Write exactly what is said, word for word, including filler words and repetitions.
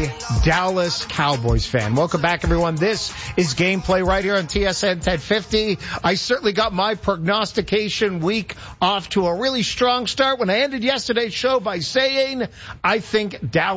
Dallas Cowboys fan. Welcome back, everyone. This is Gameplay right here on T S N ten fifty. I certainly got my prognostication week off to a really strong start when I ended yesterday's show by saying I think Dallas